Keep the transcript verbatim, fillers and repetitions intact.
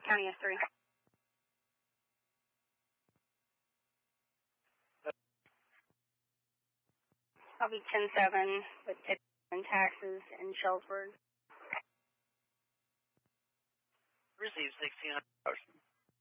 County S three. I'll be ten seven with tips and taxes in Sheldsburg. Receive sixteen hundred dollars.